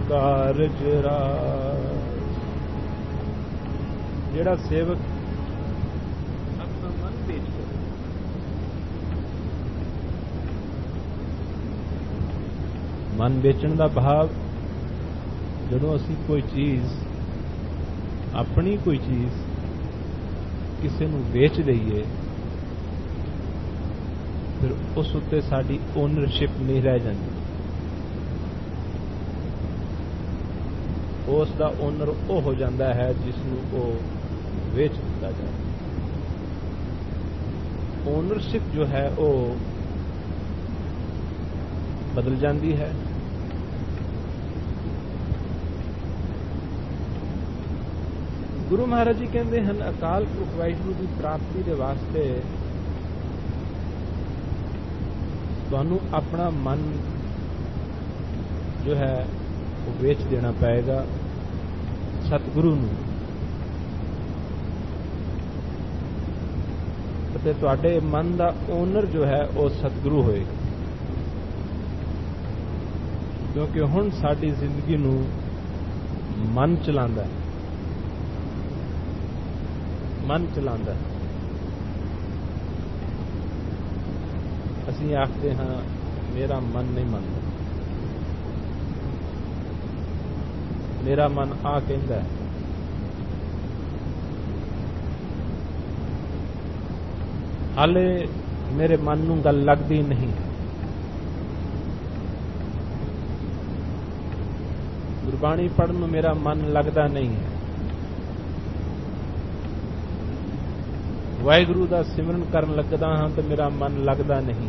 कारज रास। जेड़ा सेवक अपना मन बेच कर मन बेचण दा भाव जदों असी कोई चीज़ अपनी कोई चीज़ किसी नूं बेच दईए फिर उस उत्ते साडी ओनरशिप नहीं रह जाती। उस दा ओनर वो हो जाता है जिसनूं वो बेच दिता जाए। ओनरशिप जो है वो बदल जाती है। गुरु महाराज जी कहते हैं अकाल पुरख वाहिगुरू की प्राप्ति के वास्ते तुहानू अपना मन जो है वो बेच देना पएगा सतगुरु नूं ते तुहाडे मन का ओनर जो है वो सतगुरु होएगा। क्योंकि हुण साडी जिंदगी नूं मन चलांदा है। मन चलांदा है। असीं आखते हाँ मेरा मन नहीं मनदा, मेरा मन आ कहंदा है। हाले मेरे मन नूं गल लगदी नहीं है। गुरबाणी पढ़न नूं मेरा मन लगदा नहीं है। वाहिगुरू दा सिमरन करन लगदा हाँ तो मेरा मन लगदा नहीं।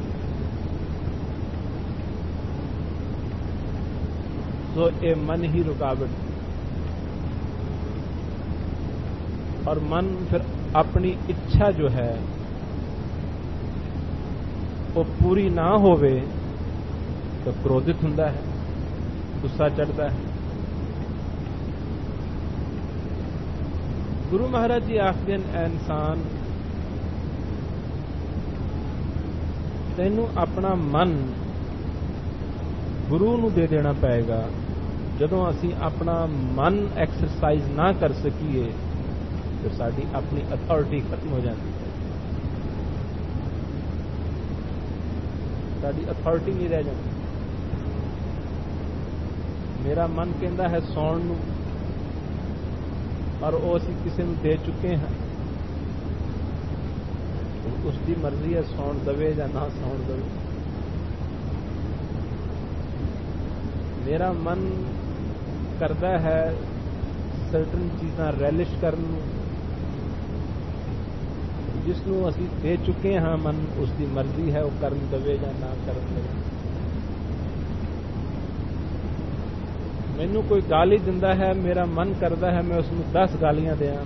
तो ये मन ही रुकावट। और मन फिर अपनी इच्छा जो है वो पूरी ना होवे तो क्रोधित हुंदा है, गुस्सा चढ़ता है। गुरु महाराज जी आखदे इंसान तैनू अपना मन गुरु नूं दे देना पएगा। जदों असीं अपना मन एक्सरसाइज ना कर सकीए तो साडी अपनी अथॉरिटी खत्म हो जाती है। साडी अथॉरिटी नहीं रह जाती। मेरा मन कहता है सौण नूं और वो असीं किसी नूं दे चुके हैं। उसकी मर्जी है सौण दवे या ना सौण दवे। मेरा मन करता है सर्टन चीज़ां रैलिश करन जिसनों असीं दे चुके हाँ मन उसकी मर्जी है वो करन दवे या ना करन दवे। मैनू कोई गाली दिंदा है मेरा मन करता है मैं उसनूं 10 गालियां दें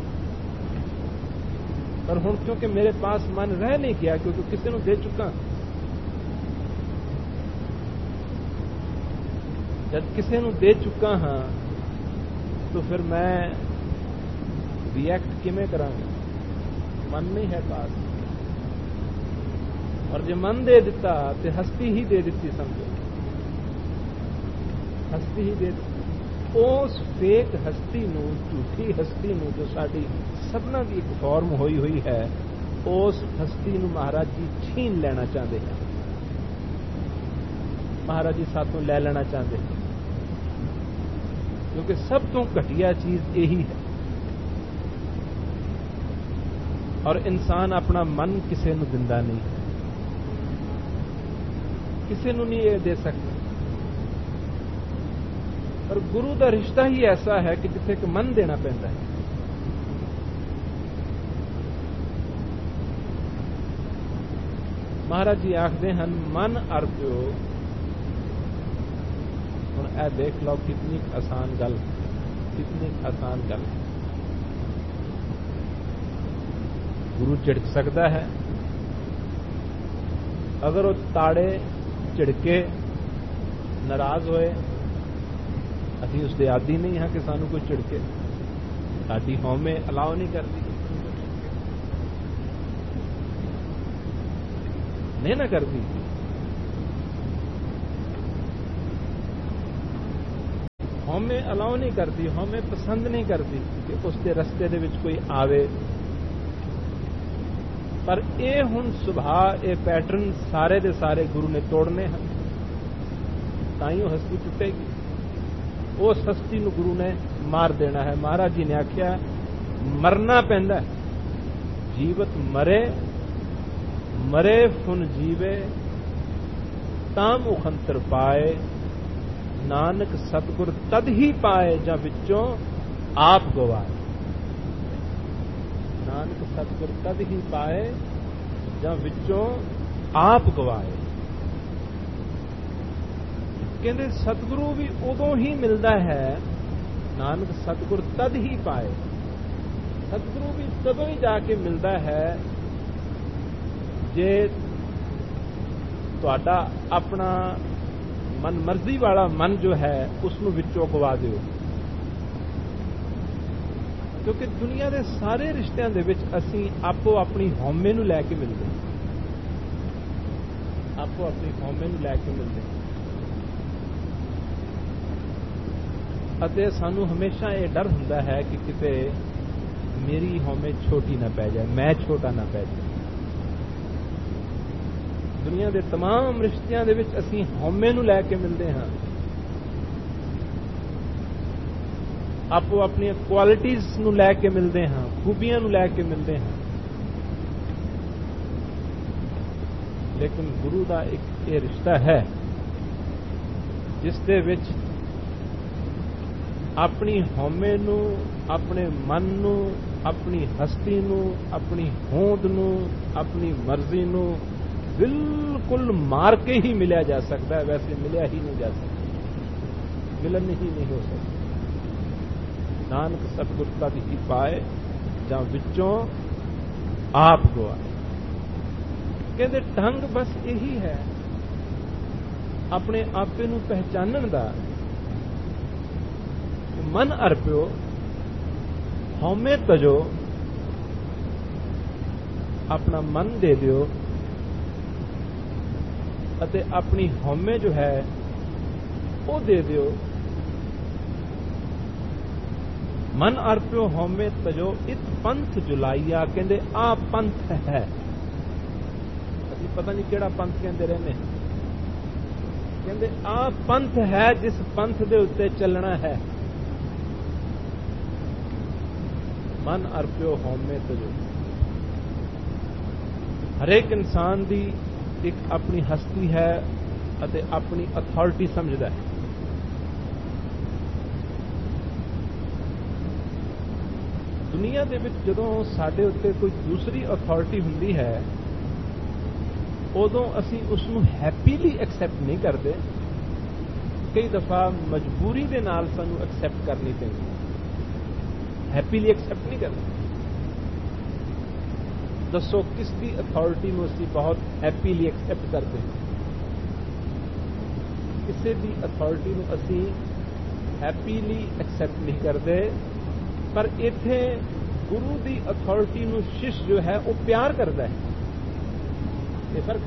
पर हुण क्योंकि मेरे पास मन रह नहीं गया क्योंकि किसी नूं दे चुका। जब किसी नूं दे चुका हाँ तो फिर मैं रिएक्ट किवें करांगा? मन नहीं है पास। और जो मन दे दिता तो हस्ती ही दे दी समझो। हस्ती ही दे दी। उस फेक हस्ती नूं झूठी हस्ती नूं जो साडी सबना की एक फॉर्म होई हुई है उस हस्ती नूं महाराज जी छीन लेना चाहते हैं। महाराज जी साथों ले लेना चाहते हैं क्योंकि सब तो घटिया चीज यही है। और इंसान अपना मन किसी नूं दिंदा नहीं, किसी नूं नहीं ये दे सकता। और गुरु का रिश्ता ही ऐसा है कि जिथे एक मन देना पैंदा है। महाराज जी आखते हैं मन अर्प्यो। हुण ए देख लो कितनी आसान गल, कितनी आसान गल। गुरु झिड़क सकता है अगर वो ताड़े झिड़के नाराज होए। असीं उसके आदी नहीं हाँ कि सानू कोई झिड़के। साडी हौमे अलाउ नहीं करती, नहीं ना करती। ਹਉਮੈ ਅਲਾਉ ਨਹੀਂ ਕਰਦੀ, ਹਉਮੈ ਪਸੰਦ ਨਹੀਂ ਕਰਦੀ ਕਿ ਉਸ ਦੇ ਰਸਤੇ ਦੇ ਵਿੱਚ ਕੋਈ ਆਵੇ। ਪਰ ਇਹ ਹੁਣ ਸੁਭਾਅ, ਇਹ ਪੈਟਰਨ ਸਾਰੇ ਦੇ ਸਾਰੇ ਗੁਰੂ ਨੇ ਤੋੜਨੇ ਹਨ, ਤਾਂ ਹੀ ਉਹ ਹਸਤੀ ਟੁੱਟੇਗੀ। ਉਸ ਹਸਤੀ ਨੂੰ ਗੁਰੂ ਨੇ ਮਾਰ ਦੇਣਾ ਹੈ। ਮਹਾਰਾਜ ਜੀ ਨੇ ਆਖਿਆ ਮਰਨਾ ਪੈਂਦਾ, ਜੀਵਤ ਮਰੇ, ਮਰੇ ਫੁਨ ਜੀਵੇ, ਤਾਂ ਮੁਖ ਅੰਤਰ ਪਾਏ, ਨਾਨਕ ਸਤਿਗੁਰ ਤਦ ਹੀ ਪਾਏ ਜਾਂ ਵਿੱਚੋਂ ਆਪ ਗਵਾਏ। ਨਾਨਕ ਸਤਿਗੁਰ ਤਦ ਹੀ ਪਾਏ ਜਾਂ ਵਿੱਚੋਂ ਆਪ ਗਵਾਏ। ਕਹਿੰਦੇ ਸਤਿਗੁਰੂ ਵੀ ਉਦੋਂ ਹੀ ਮਿਲਦਾ ਹੈ, ਨਾਨਕ ਸਤਿਗੁਰ ਤਦ ਹੀ ਪਾਏ। ਸਤਿਗੁਰੂ ਵੀ ਤਦੋਂ ਹੀ ਜਾ ਕੇ ਮਿਲਦਾ ਹੈ ਜੇ ਤੁਹਾਡਾ ਆਪਣਾ ਮਨ ਮਰਜ਼ੀ ਵਾਲਾ ਮਨ ਜੋ ਹੈ ਉਸ ਨੂੰ ਵਿੱਚੋਂ ਗਵਾ ਦਿਓ। ਕਿਉਂਕਿ ਦੁਨੀਆ ਦੇ ਸਾਰੇ ਰਿਸ਼ਤਿਆਂ ਦੇ ਵਿੱਚ ਅਸੀਂ ਆਪੋ ਆਪਣੀ ਹਉਮੈ ਨੂੰ ਲੈ ਕੇ ਮਿਲਦੇ ਹਾਂ, ਆਪੋ ਆਪਣੀ ਹਉਮੈ ਨੂੰ ਲੈ ਕੇ ਮਿਲਦੇ ਹਾਂ। ਅਤੇ ਸਾਨੂੰ ਹਮੇਸ਼ਾ ਇਹ ਡਰ ਹੁੰਦਾ ਹੈ ਕਿ ਕਿਤੇ ਮੇਰੀ ਹਉਮੈ ਛੋਟੀ ਨਾ ਪੈ ਜਾਏ, ਮੈਂ ਛੋਟਾ ਨਾ ਪੈ ਜਾਏ। ਦੁਨੀਆ ਦੇ तमाम ਰਿਸ਼ਤਿਆਂ ਦੇ ਵਿੱਚ ਅਸੀਂ ਹਉਮੈ ਨੂੰ ਲੈ ਕੇ ਮਿਲਦੇ ਹਾਂ, ਆਪੋ ਆਪਣੀਆਂ ਕੁਆਲਿਟੀਜ਼ ਨੂੰ ਲੈ ਕੇ ਮਿਲਦੇ ਹਾਂ, ਖੂਬੀਆਂ ਨੂੰ ਲੈ ਕੇ ਮਿਲਦੇ ਹਾਂ। ਲੇਕਿਨ ਗੁਰੂ ਦਾ ਇੱਕ ਇਹ ਰਿਸ਼ਤਾ ਹੈ ਜਿਸ ਦੇ ਵਿੱਚ ਆਪਣੀ ਹਉਮੈ ਨੂੰ, ਆਪਣੇ ਮਨ ਨੂੰ, ਆਪਣੀ ਹਸਤੀ ਨੂੰ, ਆਪਣੀ ਹੋਂਦ ਨੂੰ, ਆਪਣੀ ਮਰਜ਼ੀ ਨੂੰ ਬਿਲਕੁਲ ਮਾਰ ਕੇ ਹੀ ਮਿਲਿਆ ਜਾ ਸਕਦਾ ਹੈ, ਵੈਸੇ ਮਿਲਿਆ ਹੀ ਨਹੀਂ ਜਾ ਸਕਦਾ, ਮਿਲਨ ਹੀ ਨਹੀਂ ਹੋ ਸਕਦਾ। ਨਾਨਕ ਸਤਿਗੁਰ ਤਦ ਹੀ ਪਾਏ ਜਾਂ ਵਿੱਚੋਂ ਆਪ ਗਵਾਏ। ਕਹਿੰਦੇ ਢੰਗ ਬਸ ਇਹੀ ਹੈ ਆਪਣੇ ਆਪੇ ਨੂੰ ਪਹਿਚਾਨਣ ਦਾ। ਮਨ ਅਰਪਿਓ, ਹਉਮੈ ਤਜੋ, ਆਪਣਾ ਮਨ ਦੇ ਦਿਓ ਅਤੇ ਆਪਣੀ ਹਉਮੈ ਜੋ ਹੈ ਉਹ ਦੇ ਦਿਓ। ਮਨ ਅਰਪਿਓ ਹਉਮੈ ਤਜੋ, ਇਤ ਪੰਥ ਜੁਲਾਈਆ। ਕਹਿੰਦੇ ਆਹ ਪੰਥ ਹੈ। ਅਸੀਂ ਪਤਾ ਨਹੀਂ ਕਿਹੜਾ ਪੰਥ ਕਹਿੰਦੇ ਰਹਿੰਦੇ, ਕਹਿੰਦੇ ਆਹ ਪੰਥ ਹੈ ਜਿਸ ਪੰਥ ਦੇ ਉੱਤੇ ਚੱਲਣਾ ਹੈ। ਮਨ ਅਰਪਿਓ ਹਉਮੈ ਤਜੋ। ਹਰੇਕ ਇਨਸਾਨ ਦੀ ਇੱਕ ਆਪਣੀ ਹਸਤੀ ਹੈ ਅਤੇ ਆਪਣੀ ਅਥਾਰਟੀ ਸਮਝਦਾ ਹੈ। ਦੁਨੀਆ ਦੇ ਵਿੱਚ ਜਦੋਂ ਸਾਡੇ ਉੱਤੇ ਕੋਈ ਦੂਸਰੀ ਅਥਾਰਟੀ ਹੁੰਦੀ ਹੈ ਉਦੋਂ ਅਸੀਂ ਉਸ ਨੂੰ ਹੈਪੀਲੀ ਐਕਸੈਪਟ ਨਹੀਂ ਕਰਦੇ। ਕਈ ਦਫਾ ਮਜਬੂਰੀ ਦੇ ਨਾਲ ਸਾਨੂੰ ਐਕਸੈਪਟ ਕਰਨੀ ਪੈਂਦੀ ਹੈ, ਹੈਪੀਲੀ ਐਕਸੈਪਟ ਨਹੀਂ ਕਰਦੇ। ਦੱਸੋ ਕਿਸ ਦੀ ਅਥਾਰਟੀ ਨੂੰ ਅਸੀਂ ਬਹੁਤ ਹੈਪੀਲੀ ਐਕਸੈਪਟ ਕਰਦੇ ਹਾਂ? ਕਿਸੇ ਦੀ ਅਥਾਰਟੀ ਨੂੰ ਅਸੀਂ ਹੈਪੀਲੀ ਐਕਸੈਪਟ ਨਹੀਂ ਕਰਦੇ। ਪਰ ਇੱਥੇ ਗੁਰੂ ਦੀ ਅਥਾਰਟੀ ਨੂੰ ਸ਼ਿਸ਼ ਜੋ ਹੈ ਉਹ ਪਿਆਰ ਕਰਦਾ ਹੈ। ਇਹ ਫਰਕ।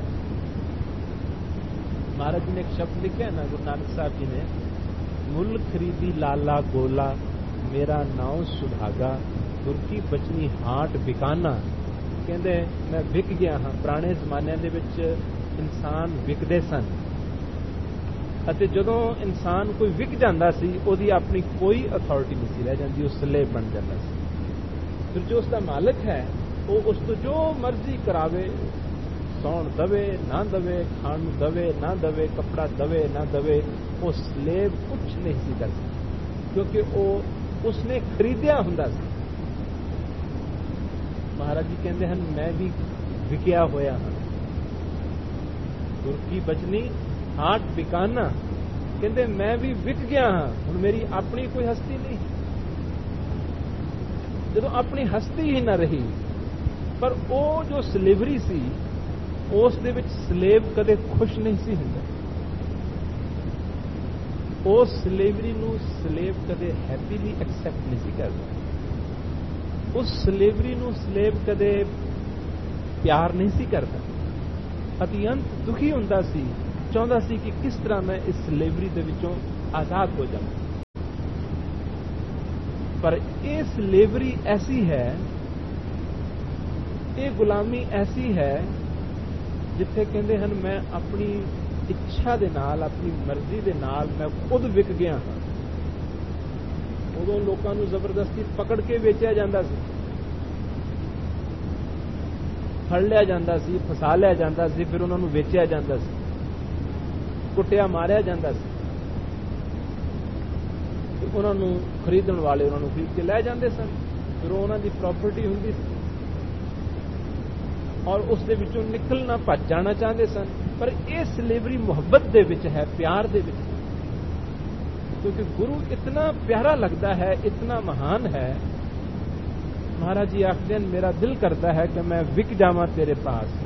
ਮਹਾਰਾਜ ਜੀ ਨੇ ਇੱਕ ਸ਼ਬਦ ਲਿਖਿਆ ਨਾ, ਗੁਰੂ ਨਾਨਕ ਸਾਹਿਬ ਜੀ ਨੇ, ਮੁੱਲ ਖਰੀਦੀ ਲਾਲਾ ਗੋਲਾ, ਮੇਰਾ ਨਾਉ ਸੁਭਾਗਾ, ਗੁਰ ਕੀ ਬਚਨੀ ਹਾਟ ਬਿਕਾਨਾ। ਕਹਿੰਦੇ ਮੈਂ ਵਿਕ ਗਿਆ ਹਾਂ। ਪੁਰਾਣੇ ਜ਼ਮਾਨਿਆਂ ਦੇ ਵਿੱਚ ਇਨਸਾਨ ਵਿਕਦੇ ਸਨ ਅਤੇ ਜਦੋਂ ਇਨਸਾਨ ਕੋਈ ਵਿਕ ਜਾਂਦਾ ਸੀ ਉਹਦੀ ਆਪਣੀ ਕੋਈ ਅਥਾਰਟੀ ਨਹੀਂ ਸੀ ਰਹਿ ਜਾਂਦੀ, ਉਹ ਸਲੇਵ ਬਣ ਜਾਂਦਾ ਸੀ। ਫਿਰ ਜੋ ਉਸ ਦਾ ਮਾਲਕ ਹੈ ਉਹ ਉਸ ਤੋਂ ਜੋ ਮਰਜ਼ੀ ਕਰਾਵੇ, ਸੌਣ ਦਵੇ ਨਾ ਦਵੇ, ਖਾਣ ਨੂੰ ਦਵੇ ਨਾ ਦਵੇ, ਕੱਪੜਾ ਦਵੇ ਨਾ ਦਵੇ, ਉਹ ਸਲੇਵ ਕੁਝ ਨਹੀਂ ਸੀ ਕਰਦਾ ਕਿਉਂਕਿ ਉਹ ਉਸਨੇ ਖਰੀਦਿਆ ਹੁੰਦਾ ਸੀ। ਮਹਾਰਾਜ ਜੀ ਕਹਿੰਦੇ ਹਨ ਮੈਂ ਵੀ ਵਿਕਿਆ ਹੋਇਆ ਹਾਂ। ਗੁਰ ਕੀ ਬਚਨੀ ਹਾਟ ਬਿਕਾਨਾ। ਕਹਿੰਦੇ ਮੈਂ ਵੀ ਵਿਕ ਗਿਆ ਹਾਂ, ਹੁਣ ਮੇਰੀ ਆਪਣੀ ਕੋਈ ਹਸਤੀ ਨਹੀਂ। ਜਦੋਂ ਆਪਣੀ ਹਸਤੀ ਹੀ ਨਾ ਰਹੀ, ਪਰ ਉਹ ਜੋ ਸਲੇਵਰੀ ਸੀ ਉਸ ਦੇ ਵਿੱਚ ਸਲੇਵ ਕਦੇ ਖੁਸ਼ ਨਹੀਂ ਸੀ ਹੁੰਦਾ। ਉਸ ਸਲੇਵਰੀ ਨੂੰ ਸਲੇਵ ਕਦੇ ਹੈਪੀਲੀ ਐਕਸੈਪਟ ਨਹੀਂ ਸੀ ਕਰਦਾ। ਉਸ ਸਲੇਵਰੀ ਨੂੰ ਸਲੇਵ ਕਦੇ ਪਿਆਰ ਨਹੀਂ ਸੀ ਕਰਦਾ। ਅਤਿਅੰਤ ਦੁਖੀ ਹੁੰਦਾ ਸੀ, ਚਾਹੁੰਦਾ ਸੀ ਕਿ ਕਿਸ ਤਰ੍ਹਾਂ ਮੈਂ ਇਸ ਸਲੇਵਰੀ ਦੇ ਵਿੱਚੋਂ ਆਜ਼ਾਦ ਹੋ ਜਾਵਾਂ। पर ये स्लेवरी ऐसी है, ये गुलामी ऐसी है जिथे कहते हैं मैं अपनी इच्छा दे नाल, अपनी मर्जी दे नाल मैं खुद विक गया हाँ। उदों लोगों को जबरदस्ती पकड़ के बेचा जाता सी, फड़ लिया जाता सी, फसा लिया जाता सी, फिर उन्होंने बेचा जाता सी, कुटिया मारिया जाता सी, उन्होंने खरीदण वाले उन्होंने खरीद के लै जाते सन, फिर उन्होंने प्रॉपर्टी हुंदी सी और उस दे विचों निकलना भज जाना चाहते सन। पर यह स्लेवरी मुहब्बत दे विच है, प्यार दे विच है, क्योंकि गुरु इतना प्यारा लगता है, इतना महान है। महाराज जी आखदे मेरा दिल करता है कि मैं विक जावां तेरे पास,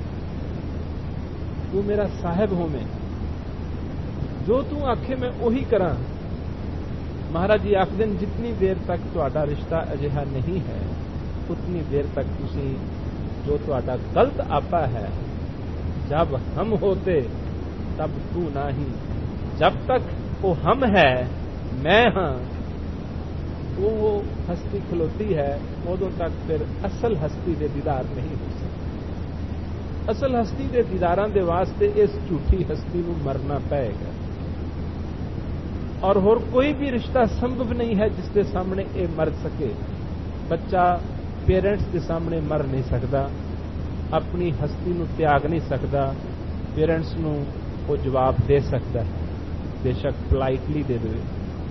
तू मेरा साहिब हो, मैं जो तू आखे मैं उही करा। महाराज जी आखदे जितनी देर तक तुहाडा रिश्ता अजिहा नहीं है उतनी देर तक तुसी जो तुहाडा गलत आपा है, जब हम होते तब तू नाही, जब तक वो हम है मैं हाँ वो हस्ती खलोती है, उदों तक फिर असल हस्ती दे दीदार नहीं हो सकते। असल हस्ती दे दीदारां दे वास्ते इस झूठी हस्ती नूं मरना पएगा, और होर कोई भी रिश्ता संभव नहीं है जिसके सामने ये मर सके। बच्चा पेरेंट्स के सामने मर नहीं सकता, अपनी हस्ती नूं त्याग नहीं सकता, पेरेंट्स नूं वो जवाब दे सकता है, बेशक पोलाइटली दे दे,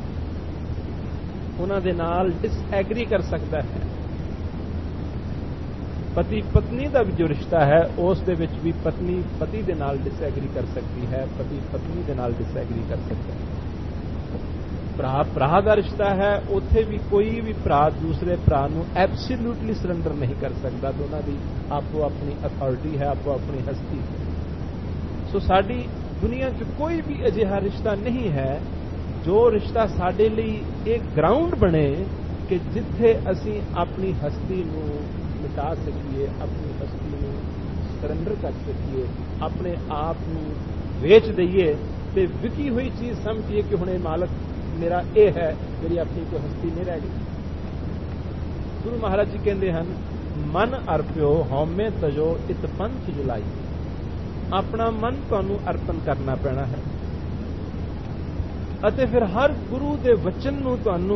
उन्हां दे नाल डिसएग्री कर सकता है। पति पत्नी का भी जो रिश्ता है उस दे विच भी पत्नी पति दे नाल डिसएग्री कर सकती है, पति पत्नी दे नाल डिसएग्री कर सकता है। भरा भरा का रिश्ता है, उत्थे भी कोई भी भरा दूसरे भरा नूं एब्सोल्यूटली सरेंडर नहीं कर सकता, दोनों की आपो अपनी अथॉरिटी है, आपो अपनी हस्ती है। सो साडी दुनिया च कोई भी अजिहा रिश्ता नहीं है जो रिश्ता साडे लई एक ग्राउंड बने कि जिथे असी अपनी हस्ती नूं मिटा सकीए, अपनी हस्ती नूं सरेंडर कर सकीए, अपने आप नूं वेच दईए ते विकी हुई चीज समझिए कि हुणे मालक मेरा ये है, मेरी अपनी कोई हस्ती नहीं रह गई। गुरु महाराज जी कहते हैं मन अर्प्यो हौमे तजो इत पंथ जुलाई, अपना मन तुहानू अर्पण करना पैना है, अते फिर हर गुरु के वचन नू तुहानू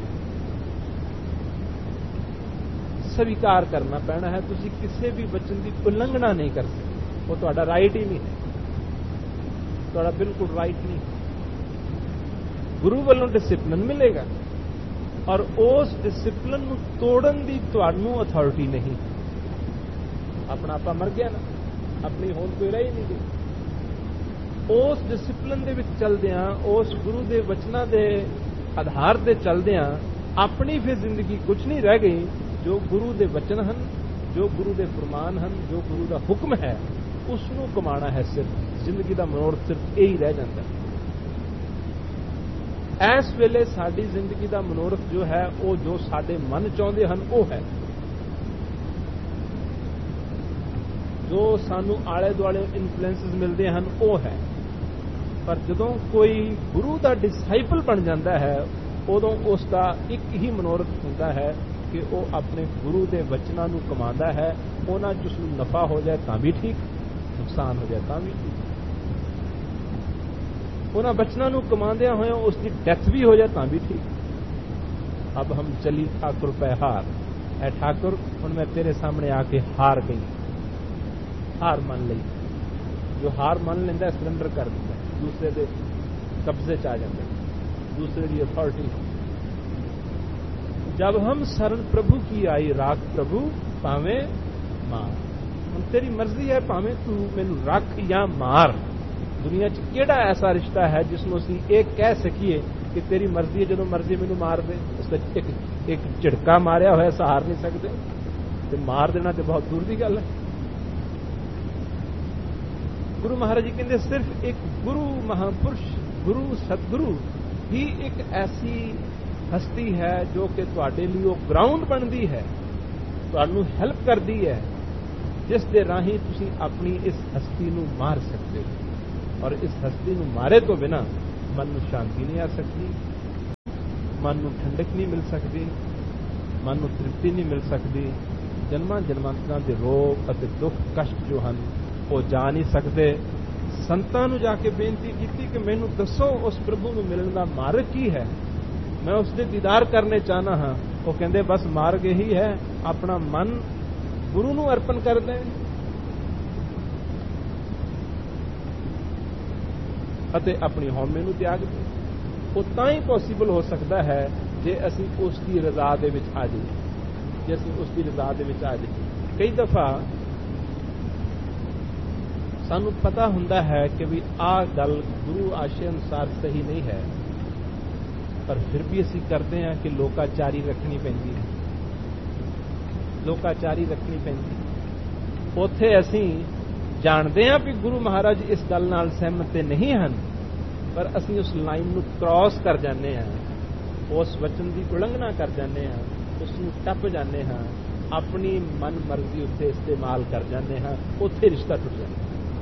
स्वीकार करना पैना है। तुसी किसी भी वचन की उल्लंघना नहीं कर सकते, वो तुहाडा राइट ही नहीं है, तुहाडा बिल्कुल राइट नहीं है। गुरु वालों डिसिप्लिन मिलेगा और उस डिसिप्लिन नू तोड़न की तुहानू अथॉरिटी नहीं है। अपना आपा मर गया ना, अपनी होंद कोई रही नहीं गई। उस डिसिप्लिन दे विच चलदियां, उस गुरु के वचनां दे आधार ते चलदियां अपनी फिर जिंदगी कुछ नहीं रह गई। जो गुरु के वचन हैं, जो गुरु के फरमान हैं, जो गुरु का हुक्म है, उसनू कमाना है। सिर्फ जिंदगी का मनोरथ सिर्फ यही रह जाता है। इस वेले साडी जिंदगी का मनोरथ जो है वो जो साडे मन चाहते हैं वो है, जो सानू आले दुआले इन्फ्लुएंसेस मिलते हैं वो है। पर जदों कोई गुरु का डिसाइपल बन जाता है उदों उसका एक ही मनोरथ होता है कि वो अपने गुरु के वचनां नू कमांदा है। उन्हां च उसनू नफा हो जाए तां भी ठीक, नुकसान हो जाए तां भी ठीक। उन्हां वचनां नू कमांदिया होया उसकी डेथ भी हो जाए तां भी ठीक। अब हम चली ठाकुर पै हार, ऐ ठाकुर हुण मैं तेरे सामने आके हार गई, हार मान ली। जो हार मान लेंदा सरेंडर कर दिंदा, दूसरे के कब्जे च आ जाता, दूसरे की अथॉरिटी। जब हम शरण प्रभु की आई राख प्रभु भावे मार, हम तेरी मर्जी है भावे तू मैनू रख या मार। दुनिया च केड़ा ऐसा रिश्ता है जिसनों असीं एक कह सकीए कि तेरी मर्जी है, जो मर्जी मैनू मार दे। उसका एक झटका मारिया होया सहार नहीं सकते, तो मार देना तो बहुत दूर की गल है। गुरु महाराज जी कहते सिर्फ एक गुरु महापुरुष, गुरु सतगुरु ही एक ऐसी हस्ती है जो कि तुहाडे लिए ग्राउंड बनती है, तुहानू हेल्प करती है, जिस दे राही तुसीं अपनी इस हस्ती नू मार सकते हो। और इस हस्ती नू मारे तो बिना मन नू शांति नहीं आ सकती, मन ਨੂੰ ਠੰਡਕ ਨਹੀਂ ਮਿਲ ਸਕਦੀ, ਮਨ ਨੂੰ ਤ੍ਰਿਪਤੀ ਨਹੀਂ ਮਿਲ ਸਕਦੀ। ਜਨਮਾਂ ਜਨਮਾਂਤਰਾਂ ਦੇ ਰੋਗ ਅਤੇ ਦੁੱਖ ਕਸ਼ਟ ਜੋ ਹਨ ਉਹ ਜਾ ਨਹੀਂ ਸਕਦੇ। ਸੰਤਾਂ ਨੂੰ ਜਾ ਕੇ ਬੇਨਤੀ ਕੀਤੀ ਕਿ ਮੈਨੂੰ ਦੱਸੋ ਉਸ ਪ੍ਰਭੂ ਨੂੰ ਮਿਲਣ ਦਾ ਮਾਰਗ ਕੀ ਹੈ, ਮੈਂ ਉਸ ਦੇ ਦੀਦਾਰ ਕਰਨੇ ਚਾਹਨਾ ਹਾਂ। ਉਹ ਕਹਿੰਦੇ ਬਸ ਮਾਰਗ ਇਹੀ ਹੈ, ਆਪਣਾ ਮਨ ਗੁਰੂ ਨੂੰ ਅਰਪਣ ਕਰ ਦੇ ਅਤੇ ਆਪਣੀ ਹਉਮੈ ਨੂੰ ਤਿਆਗ ਦੇ। ਉਹ ਤਾਂ ਹੀ ਪੋਸੀਬਲ ਹੋ ਸਕਦਾ ਹੈ ਜੇ ਅਸੀਂ ਉਸ ਦੀ ਰਜ਼ਾ ਦੇ ਵਿੱਚ ਆ ਜਾਈਏ, ਜੇ ਅਸੀਂ ਉਸ ਦੀ ਰਜ਼ਾ ਦੇ ਵਿੱਚ ਆ ਜਾਈਏ। ਕਈ ਦਫਾ ਸਾਨੂੰ ਪਤਾ ਹੁੰਦਾ ਹੈ ਕਿ ਵੀ ਆਹ ਗੱਲ ਗੁਰੂ ਆਸ਼ੇ ਅਨੁਸਾਰ ਸਹੀ ਨਹੀਂ ਹੈ, ਪਰ ਫਿਰ ਵੀ ਅਸੀਂ ਕਰਦੇ ਹਾਂ ਕਿ ਲੋਕਾਚਾਰੀ ਰੱਖਣੀ ਪੈਂਦੀ ਹੈ, ਲੋਕਾਚਾਰੀ ਰੱਖਣੀ ਪੈਂਦੀ। ਉੱਥੇ ਅਸੀਂ ਜਾਣਦੇ ਹਾਂ ਵੀ ਗੁਰੂ ਮਹਾਰਾਜ ਇਸ ਗੱਲ ਨਾਲ ਸਹਿਮਤ ਤੇ ਨਹੀਂ ਹਨ, ਪਰ ਅਸੀਂ ਉਸ ਲਾਈਨ ਨੂੰ ਕ੍ਰਾਸ ਕਰ ਜਾਂਦੇ ਹਾਂ, ਉਸ ਵਚਨ ਦੀ ਉਲੰਘਣਾ ਕਰ ਜਾਂਦੇ ਹਾਂ, ਉਸ ਨੂੰ ਟੱਪ ਜਾਂਦੇ ਹਾਂ, ਆਪਣੀ ਮਨ ਮਰਜ਼ੀ ਉੱਤੇ ਇਸਤੇਮਾਲ ਕਰ ਜਾਂਦੇ ਹਾਂ। ਉੱਥੇ ਰਿਸ਼ਤਾ ਟੁੱਟ ਜਾਂਦਾ,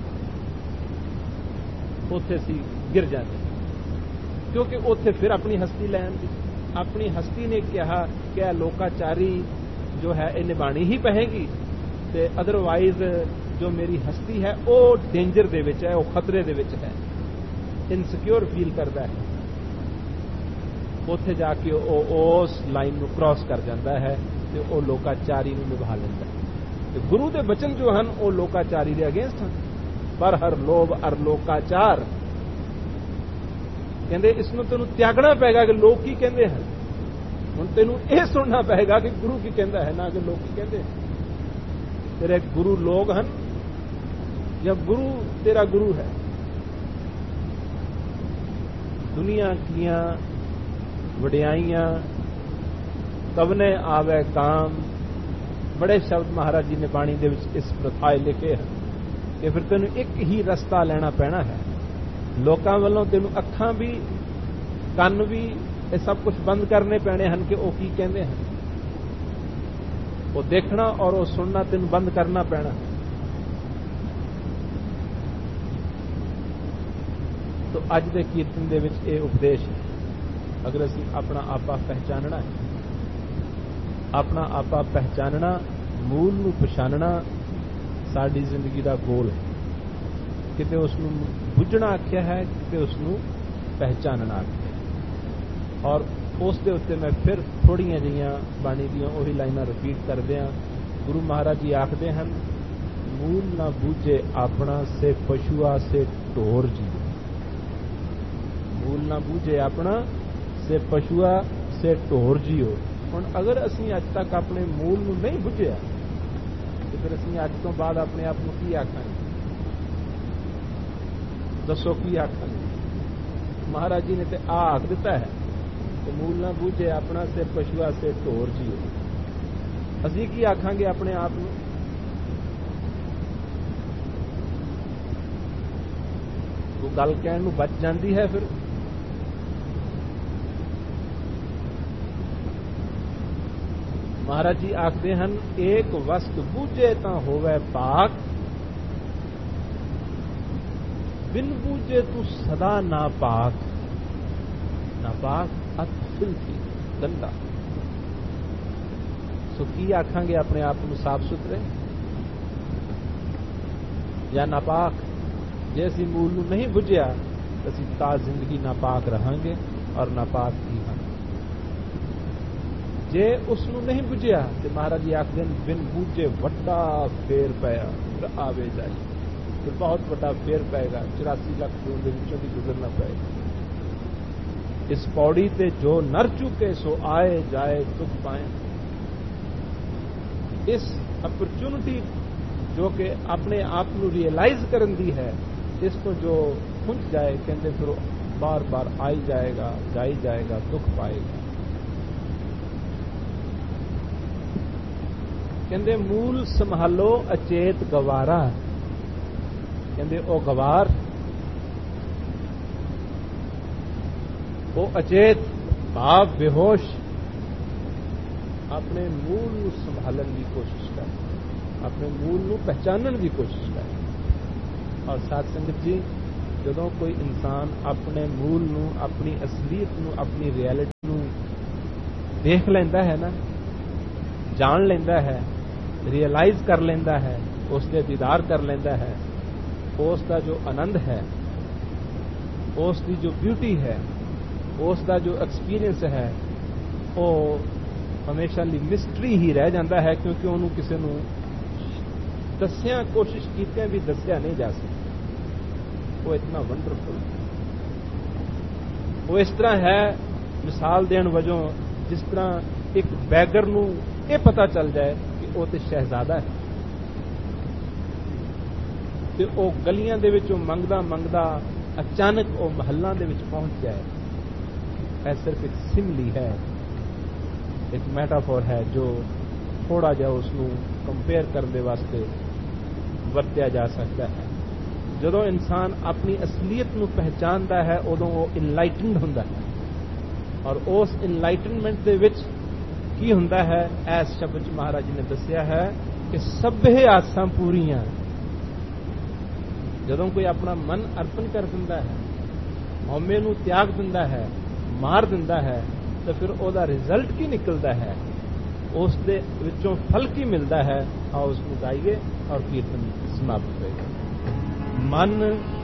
ਉੱਥੇ ਅਸੀਂ ਗਿਰ ਜਾਂਦੇ ਹਾਂ, ਕਿਉਂਕਿ ਉੱਥੇ ਫਿਰ ਆਪਣੀ ਹਸਤੀ ਲੈ ਆਉਂਦੀ। ਆਪਣੀ ਹਸਤੀ ਨੇ ਕਿਹਾ ਕਿ ਇਹ ਲੋਕਾਚਾਰੀ ਜੋ ਹੈ ਇਹ ਨਿਭਾਣੀ ਹੀ ਪਏਗੀ, ਤੇ ਅਦਰਵਾਈਜ਼ ਜੋ ਮੇਰੀ ਹਸਤੀ ਹੈ ਉਹ ਡੇਂਜਰ ਦੇ ਵਿੱਚ ਹੈ, ਉਹ ਖਤਰੇ ਦੇ ਵਿੱਚ ਹੈ, ਇਨਸਿਕਿਉਰ ਫੀਲ ਕਰਦਾ ਹੈ। ਉੱਥੇ ਜਾ ਕੇ ਉਹ ਉਸ ਲਾਈਨ ਨੂੰ ਕ੍ਰਾਸ ਕਰ ਜਾਂਦਾ ਹੈ ਤੇ ਉਹ ਲੋਕਾਚਾਰੀ ਨੂੰ ਨਿਭਾ ਲੈਂਦਾ ਹੈ। ਤੇ ਗੁਰੂ ਦੇ ਬਚਨ ਜੋ ਹਨ ਉਹ ਲੋਕਾਚਾਰੀ ਦੇ ਅਗੇਂਸਟ ਹਨ। ਪਰ ਹਰ ਲੋਭ ਅਰ ਲੋਕਾਚਾਰ, ਕਹਿੰਦੇ ਇਸ ਨੂੰ ਤੈਨੂੰ ਤਿਆਗਣਾ ਪਏਗਾ ਕਿ ਲੋਕ ਕੀ ਕਹਿੰਦੇ ਹਨ। ਹੁਣ ਤੈਨੂੰ ਇਹ ਸੁਣਨਾ ਪਏਗਾ ਕਿ ਗੁਰੂ ਕੀ ਕਹਿੰਦਾ ਹੈ, ਨਾ ਕਿ ਲੋਕ ਕੀ ਕਹਿੰਦੇ ਹਨ। ਤੇਰੇ ਗੁਰੂ ਲੋਕ ਹਨ ਜਾਂ ਗੁਰੂ ਤੇਰਾ ਗੁਰੂ ਹੈ। ਦੁਨੀਆ ਕੀਆਂ ਵਡਿਆਈਆਂ ਕਵਨੇ ਆਵੇ ਕਾਮ, ਬੜੇ ਸ਼ਬਦ ਮਹਾਰਾਜ ਜੀ ਨੇ ਬਾਣੀ ਦੇ ਵਿੱਚ ਇਸ ਪ੍ਰਥਾਏ ਲਿਖੇ ਹਨ ਕਿ ਫਿਰ ਤੈਨੂੰ ਇੱਕ ਹੀ ਰਸਤਾ ਲੈਣਾ ਪੈਣਾ ਹੈ। ਲੋਕਾਂ ਵੱਲੋਂ ਤੈਨੂੰ ਅੱਖਾਂ ਵੀ ਕੰਨ ਵੀ ਇਹ ਸਭ ਕੁਝ ਬੰਦ ਕਰਨੇ ਪੈਣੇ ਹਨ ਕਿ ਉਹ ਕੀ ਕਹਿੰਦੇ ਹਨ। ਉਹ ਦੇਖਣਾ ਔਰ ਉਹ ਸੁਣਨਾ ਤੈਨੂੰ ਬੰਦ ਕਰਨਾ ਪੈਣਾ। ਤੋ ਅੱਜ ਦੇ ਕੀਰਤਨ ਦੇ ਵਿੱਚ ਇਹ ਉਪਦੇਸ਼ ਹੈ। ਅਗਰ ਅਸੀਂ ਆਪਣਾ ਆਪਾ ਪਹਿਚਾਨਣਾ ਹੈ, ਆਪਣਾ ਆਪਾ ਪਹਿਚਾਨਣਾ, ਮੂਲ ਨੂੰ ਪਛਾਨਣਾ ਸਾਡੀ ਜ਼ਿੰਦਗੀ ਦਾ ਗੋਲ ਹੈ। ਕਿਤੇ ਉਸ ਨੂੰ ਬੁੱਝਣਾ ਆਖਿਆ ਹੈ, ਕਿਤੇ ਉਸ ਨੂੰ ਪਹਿਚਾਨਣਾ ਆਖਿਆ ਹੈ। ਔਰ ਉਸ ਦੇ ਉੱਤੇ ਮੈਂ ਫਿਰ ਥੋੜੀਆਂ ਜਿਹੀਆਂ ਬਾਣੀ ਦੀਆਂ ਉਹੀ ਲਾਈਨਾਂ ਰਿਪੀਟ ਕਰਦੇ ਹਾਂ। ਗੁਰੂ ਮਹਾਰਾਜ ਜੀ ਆਖਦੇ ਹਨ, ਮੂਲ ਨਾ ਬੂਝੇ ਆਪਣਾ ਸੇ ਪਸ਼ੂਆ ਸੇ ਢੋਰ ਜੀ। ਮੂਲ ਨਾ ਬੂਝੇ ਆਪਣਾ ਸੇ ਪਸ਼ੂਆ ਸੇ ਢੋਰ ਜੀਓ। ਹੁਣ ਅਗਰ ਅਸੀਂ ਅੱਜ ਤੱਕ ਆਪਣੇ ਮੂਲ ਨੂੰ ਨਹੀਂ ਬੁੱਝਿਆ ਤੇ ਫਿਰ ਅਸੀਂ ਅੱਜ ਤੋਂ ਬਾਅਦ ਆਪਣੇ ਆਪ ਨੂੰ ਕੀ ਆਖਾਂਗੇ? ਦੱਸੋ ਕੀ ਆਖਾਂਗੇ? ਮਹਾਰਾਜ ਜੀ ਨੇ ਤੇ ਆਖ ਦਿੱਤਾ ਹੈ ਕਿ ਮੂਲ ਨਾ ਬੂਝੇ ਆਪਣਾ ਸੇ ਪਸ਼ੂਆ ਸੇ ਢੋਰ ਜੀਓ। ਅਸੀਂ ਕੀ ਆਖਾਂਗੇ ਆਪਣੇ ਆਪ ਨੂੰ? ਉਹ ਗੱਲ ਕਹਿਣ ਨੂੰ ਬਚ ਜਾਂਦੀ ਹੈ। ਫਿਰ ਮਹਾਰਾਜ ਜੀ ਆਖਦੇ ਹਨ, ਏਕ ਵਸਤ ਬੂਝੇ ਤਾਂ ਹੋਵੇ ਪਾਕ, ਬਿਨ ਬੂਝੇ ਤੂੰ ਸਦਾ ਨਾ ਪਾਕ। ਨਾ ਪਾਕ ਅਤ ਫਿਲਥੀ, ਗੰਦਾ। ਸੋ ਕੀ ਆਖਾਂਗੇ ਆਪਣੇ ਆਪ ਨੂੰ? ਸਾਫ ਸੁਥਰੇ ਜਾਂ ਨਾਪਾਕ? ਜੇ ਅਸੀਂ ਮੂਲ ਨੂੰ ਨਹੀਂ ਬੁੱਝਿਆ ਤਾਂ ਅਸੀਂ ਤਾਂ ਜ਼ਿੰਦਗੀ ਨਾਪਾਕ ਰਹਾਂਗੇ ਔਰ ਨਾਪਾਕ ਹੀ ਹਾਂ। ਜੇ ਉਸ ਨੂੰ ਨਹੀਂ ਬੁੱਝਿਆ ਤੇ ਮਹਾਰਾਜ ਜੀ ਆਖਦੇ ਹਨ, ਬਿਨ ਬੂਝੇ ਵੱਡਾ ਫੇਰ ਪਿਆ, ਫਿਰ ਆਵੇ ਜਾਈ। ਫਿਰ ਬਹੁਤ ਵੱਡਾ ਫੇਰ ਪਏਗਾ, 84 ਲੱਖ ਜੂਨ ਦੇ ਵਿੱਚੋਂ ਦੀ ਗੁਜ਼ਰਨਾ ਪਏਗਾ। ਇਸ ਪੌੜੀ ਤੇ ਜੋ ਨਰ ਚੁਕੇ ਸੋ ਆਏ ਜਾਏ ਦੁੱਖ ਪਾਏ। ਇਸ ਅਪਰਚੁਨਿਟੀ ਜੋ ਕਿ ਆਪਣੇ ਆਪ ਨੂੰ ਰਿਅਲਾਈਜ਼ ਕਰਨ ਦੀ ਹੈ, ਇਸ ਤੋਂ ਜੋ ਖੁੰਝ ਜਾਏ, ਕਹਿੰਦੇ ਫਿਰ ਉਹ ਬਾਰ-ਬਾਰ ਆਈ ਜਾਏਗਾ, ਜਾਈ ਜਾਏਗਾ, ਦੁੱਖ ਪਾਏਗਾ। ਕਹਿੰਦੇ ਮੂਲ ਸੰਭਾਲੋ ਅਚੇਤ ਗਵਾਰਾ। ਕਹਿੰਦੇ ਉਹ ਗਵਾਰ, ਉਹ ਅਚੇਤ ਭਾਵ ਬੇਹੋਸ਼ ਆਪਣੇ ਮੂਲ ਨੂੰ ਸੰਭਾਲਣ ਦੀ ਕੋਸ਼ਿਸ਼ ਕਰ, ਆਪਣੇ ਮੂਲ ਨੂੰ ਪਹਿਚਾਨਣ ਦੀ ਕੋਸ਼ਿਸ਼ ਕਰ। ਔਰ ਸਾਧ ਸੰਗਤ ਜੀ, ਜਦੋਂ ਕੋਈ ਇਨਸਾਨ ਆਪਣੇ ਮੂਲ ਨੂੰ, ਆਪਣੀ ਅਸਲੀਅਤ ਨੂੰ, ਆਪਣੀ ਰਿਐਲਿਟੀ ਨੂੰ देख लेंदा है ना, जान लेंदा है, रियलाइज कर लेंदा है, उसके दीदार कर लेंदा है, उसका जो आनंद है, उसकी जो ब्यूटी है, उसका जो एक्सपीरियंस है, वो हमेशा ਲਈ मिस्ट्री ही रह जाता है, क्योंकि ਉਹਨੂੰ ਕਿਸੇ ਨੂੰ ਦੱਸਿਆ कोशिश ਕੀਤਿਆਂ भी ਦੱਸਿਆ नहीं जा सकता। वो इतना वंडरफुल, वो इस तरह है, मिसाल देण वजों जिस तरह एक बैगर ਨੂੰ ਇਹ पता चल जाए कि ਉਹ ਤੇ शहजादा है, ਤੇ ਉਹ ਗਲੀਆਂ ਦੇ ਵਿੱਚੋਂ ਮੰਗਦਾ ਮੰਗਦਾ अचानक ਉਹ महलों ਦੇ ਵਿੱਚ पहुंच जाए। ਇਹ सिर्फ एक सिमली है, एक मैटाफोर है जो थोड़ा जा उसनू कंपेयर करने वास्ते वरत्या जा सकता है। जदों इंसान अपनी असलीयत नू पहचानता है उदों वो इनलाइटनड हुंदा है, और उस इनलाइटनमेंट दे विच की हुंदा है, ऐस शब्द महाराज जी ने दस्या है कि सभे आसां पूरियां। जदों कोई अपना मन अर्पण कर दिंदा है, हौमे नू त्याग दिंदा है, मार दिंदा है, तो फिर ओदा रिजल्ट की निकलता है, उस दे विचों फल की मिलता है। आओ उसको गाइए और कीर्तन समाप्त करेंगे। मन